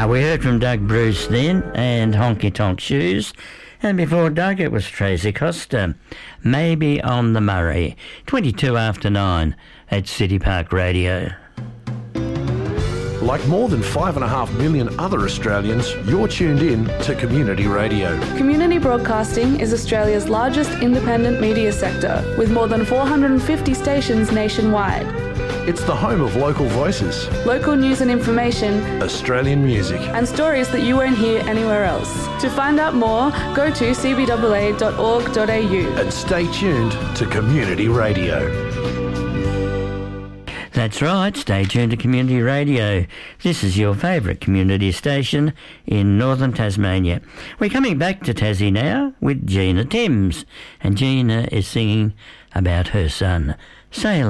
We heard from Doug Bruce then and Honky Tonk Shoes. And before Doug, it was Tracy Costa. Maybe on the Murray. 22 after 9 at City Park Radio. Like more than 5.5 million other Australians, you're tuned in to Community Radio. Community broadcasting is Australia's largest independent media sector, with more than 450 stations nationwide. It's the home of local voices, local news and information, Australian music, and stories that you won't hear anywhere else. To find out more, go to cbaa.org.au. and stay tuned to Community Radio. That's right, stay tuned to Community Radio. This is your favourite community station in northern Tasmania. We're coming back to Tassie now with Gina Timms, and Gina is singing about her son. Say hello.